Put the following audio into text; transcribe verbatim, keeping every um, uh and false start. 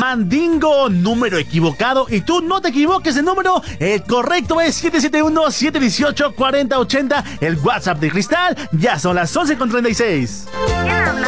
Mandingo. Número equivocado y tú no te equivoques el número. El correcto es siete siete uno, siete uno ocho, cuatro cero ocho cero. El WhatsApp de Cristal. Ya son las once con treinta y seis.